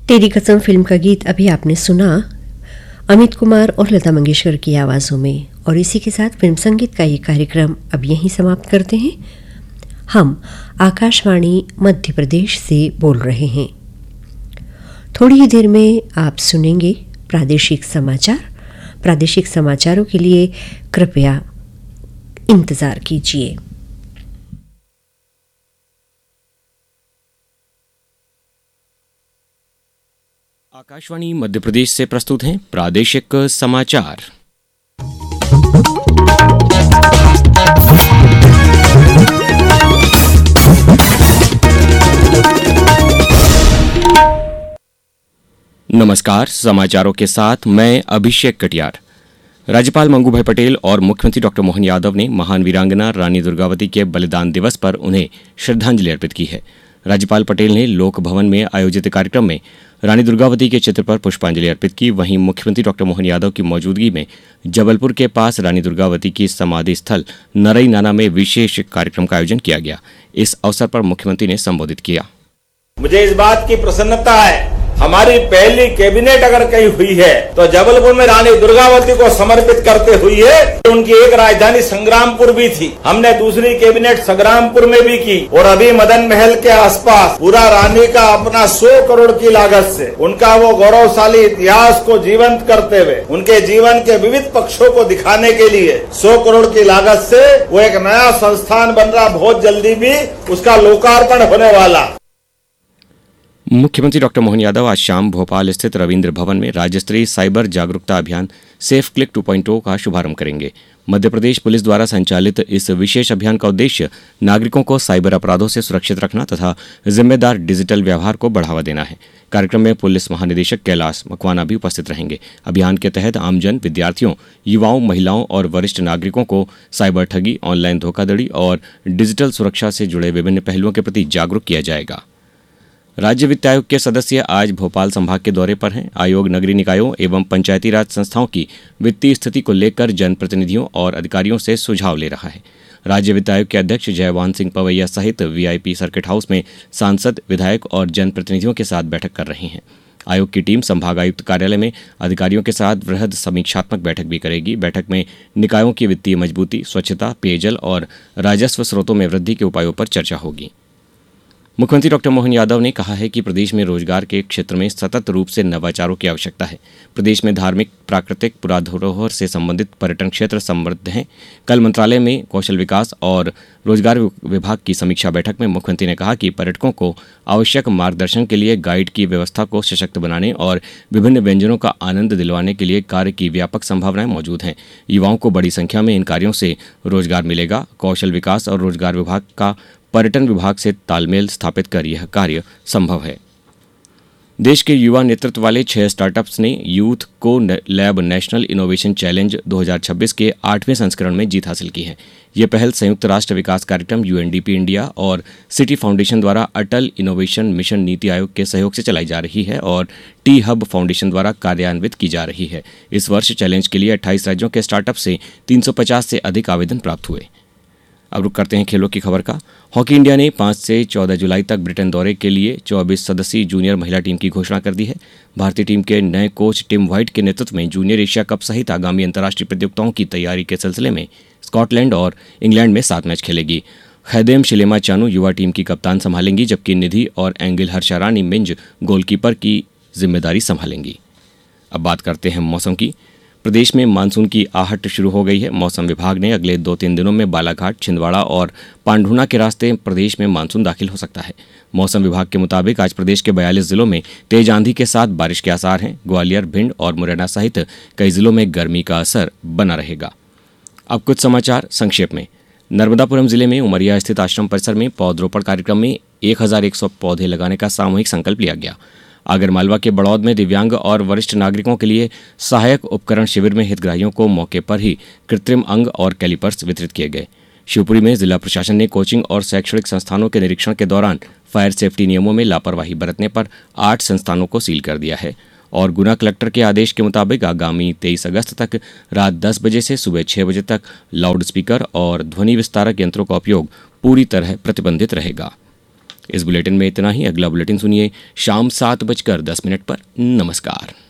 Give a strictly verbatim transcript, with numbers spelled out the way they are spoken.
तेरी कसम फिल्म का गीत अभी आपने सुना अमित कुमार और लता मंगेशकर की आवाज़ों में। और इसी के साथ फिल्म संगीत का ये कार्यक्रम अब यहीं समाप्त करते हैं। हम आकाशवाणी मध्य प्रदेश से बोल रहे हैं। थोड़ी ही देर में आप सुनेंगे प्रादेशिक समाचार। प्रादेशिक समाचारों के लिए कृपया इंतज़ार कीजिए। आकाशवाणी मध्य प्रदेश से प्रस्तुत हैं प्रादेशिक समाचार। नमस्कार, समाचारों के साथ मैं अभिषेक कटियार। राज्यपाल मंगू भाई पटेल और मुख्यमंत्री डॉक्टर मोहन यादव ने महान वीरांगना रानी दुर्गावती के बलिदान दिवस पर उन्हें श्रद्धांजलि अर्पित की है। राज्यपाल पटेल ने लोक भवन में आयोजित कार्यक्रम में रानी दुर्गावती के चित्र पर पुष्पांजलि अर्पित की। वहीं मुख्यमंत्री डॉक्टर मोहन यादव की मौजूदगी में जबलपुर के पास रानी दुर्गावती की समाधि स्थल नरई नाना में विशेष कार्यक्रम का आयोजन किया गया। इस अवसर पर मुख्यमंत्री ने संबोधित किया। मुझे इस बात की प्रसन्नता है, हमारी पहली कैबिनेट अगर कहीं हुई है तो जबलपुर में रानी दुर्गावती को समर्पित करते हुई है। उनकी एक राजधानी संग्रामपुर भी थी, हमने दूसरी कैबिनेट संग्रामपुर में भी की। और अभी मदन महल के आसपास पूरा रानी का अपना सौ करोड़ की लागत से उनका वो गौरवशाली इतिहास को जीवंत करते हुए उनके जीवन के विविध पक्षों को दिखाने के लिए सौ करोड़ की लागत से वो एक नया संस्थान बन रहा, बहुत जल्दी भी उसका लोकार्पण होने वाला। मुख्यमंत्री डॉक्टर मोहन यादव आज शाम भोपाल स्थित रविंद्र भवन में राज्य स्तरीय साइबर जागरूकता अभियान सेफ क्लिक टू पॉइंट ओ का शुभारंभ करेंगे। मध्य प्रदेश पुलिस द्वारा संचालित इस विशेष अभियान का उद्देश्य नागरिकों को साइबर अपराधों से सुरक्षित रखना तथा जिम्मेदार डिजिटल व्यवहार को बढ़ावा देना है। कार्यक्रम में पुलिस महानिदेशक कैलाश मकवाना भी उपस्थित रहेंगे। अभियान के तहत आमजन, विद्यार्थियों, युवाओं, महिलाओं और वरिष्ठ नागरिकों को साइबर ठगी, ऑनलाइन धोखाधड़ी और डिजिटल सुरक्षा से जुड़े विभिन्न पहलुओं के प्रति जागरूक किया जाएगा। राज्य वित्त आयोग के सदस्य आज भोपाल संभाग के दौरे पर हैं। आयोग नगरीय निकायों एवं पंचायती राज संस्थाओं की वित्तीय स्थिति को लेकर जनप्रतिनिधियों और अधिकारियों से सुझाव ले रहा है। राज्य वित्त आयोग के अध्यक्ष जयवान सिंह पवैया सहित वीआईपी सर्किट हाउस में सांसद, विधायक और जनप्रतिनिधियों के साथ बैठक कर रहे हैं। आयोग की टीम संभागायुक्त कार्यालय में अधिकारियों के साथ वृहद समीक्षात्मक बैठक भी करेगी। बैठक में निकायों की वित्तीय मजबूती, स्वच्छता, पेयजल और राजस्व स्रोतों में वृद्धि के उपायों पर चर्चा होगी। मुख्यमंत्री डॉक्टर मोहन यादव ने कहा है कि प्रदेश में रोजगार के क्षेत्र में सतत रूप से नवाचारों की आवश्यकता है। प्रदेश में धार्मिक, प्राकृतिक, पुरा धरोहर से संबंधित पर्यटन क्षेत्र समृद्ध हैं। कल मंत्रालय में कौशल विकास और रोजगार विभाग की समीक्षा बैठक में मुख्यमंत्री ने कहा कि पर्यटकों को आवश्यक मार्गदर्शन के लिए गाइड की व्यवस्था को सशक्त बनाने और विभिन्न व्यंजनों का आनंद दिलवाने के लिए कार्य की व्यापक संभावनाएं मौजूद हैं। युवाओं को बड़ी संख्या में इन कार्यों से रोजगार मिलेगा। कौशल विकास और रोजगार विभाग का पर्यटन विभाग से तालमेल स्थापित कर यह कार्य संभव है। देश के युवा नेतृत्व वाले छह स्टार्टअप्स ने यूथ को लैब नेशनल इनोवेशन चैलेंज दो हज़ार छब्बीस के आठवें संस्करण में जीत हासिल की है। ये पहल संयुक्त राष्ट्र विकास कार्यक्रम यूएनडीपी इंडिया और सिटी फाउंडेशन द्वारा अटल इनोवेशन मिशन नीति आयोग के सहयोग से चलाई जा रही है और टी हब फाउंडेशन द्वारा कार्यान्वित की जा रही है। इस वर्ष चैलेंज के लिए अट्ठाईस राज्यों के स्टार्टअप से तीन सौ पचास से अधिक आवेदन प्राप्त हुए। अब रुक करते हैं खेलों की खबर का। हॉकी इंडिया ने पाँच से चौदह जुलाई तक ब्रिटेन दौरे के लिए चौबीस सदस्यीय जूनियर महिला टीम की घोषणा कर दी है। भारतीय टीम के नए कोच टिम व्हाइट के नेतृत्व में जूनियर एशिया कप सहित आगामी अंतर्राष्ट्रीय प्रतियोगिताओं की तैयारी के सिलसिले में स्कॉटलैंड और इंग्लैंड में सात मैच खेलेगी। खैदेम शिलेमा चानू युवा टीम की कप्तान संभालेंगी, जबकि निधि और एंगिल हर्षारानी मिंज गोलकीपर की जिम्मेदारी संभालेंगी। अब बात करते हैं मौसम की। प्रदेश में मानसून की आहट शुरू हो गई है। मौसम विभाग ने अगले दो तीन दिनों में बालाघाट, छिंदवाड़ा और पांढुना के रास्ते प्रदेश में मानसून दाखिल हो सकता है। मौसम विभाग के मुताबिक आज प्रदेश के बयालीस जिलों में तेज आंधी के साथ बारिश के आसार हैं। ग्वालियर, भिंड और मुरैना सहित कई जिलों में गर्मी का असर बना रहेगा। अब कुछ समाचार संक्षेप में। नर्मदापुरम जिले में उमरिया स्थित आश्रम परिसर में पौधरोपण कार्यक्रम में एक हजार एक सौ पौधे लगाने का सामूहिक संकल्प लिया गया। आगरमालवा के बड़ौद में दिव्यांग और वरिष्ठ नागरिकों के लिए सहायक उपकरण शिविर में हितग्राहियों को मौके पर ही कृत्रिम अंग और कैलिपर्स वितरित किए गए। शिवपुरी में जिला प्रशासन ने कोचिंग और शैक्षणिक संस्थानों के निरीक्षण के दौरान फायर सेफ्टी नियमों में लापरवाही बरतने पर आठ संस्थानों को सील कर दिया है। और गुना कलेक्टर के आदेश के मुताबिक आगामी तेईस अगस्त तक रात दस बजे से सुबह छह बजे तक लाउड स्पीकर और ध्वनि विस्तारक यंत्रों का उपयोग पूरी तरह प्रतिबंधित रहेगा। इस बुलेटिन में इतना ही। अगला बुलेटिन सुनिए शाम सात बजकर दस मिनट पर। नमस्कार।